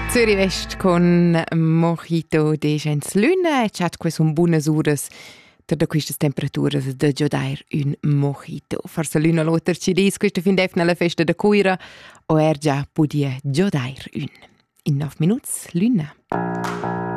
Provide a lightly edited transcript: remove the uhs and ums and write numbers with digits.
Zürich West con Mojito de gens luna e chat que son buonas uras da queste temperaturas da giodair un mojito. Forse luna l'otter ci dis questa fin d'efna la festa da cuira o già podia giodair un. In 9 minuts luna.